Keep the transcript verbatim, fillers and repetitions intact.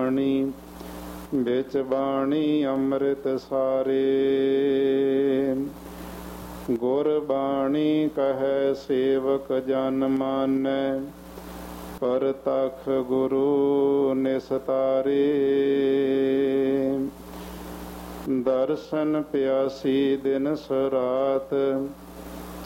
ਬਾਣੀ, ਵਿੱਚ ਬਾਣੀ ਅੰਮ੍ਰਿਤ ਸਾਰੇ। ਗੁਰ ਬਾਣੀ ਕਹੈ ਸੇਵਕ ਜਨ ਮਾਨੈ, ਪਰਤਖ ਗੁਰੂ ਨਿਸਤਾਰੇ। ਦਰਸ਼ਨ ਪਿਆਸੀ ਦਿਨ ਸਰਾਤ,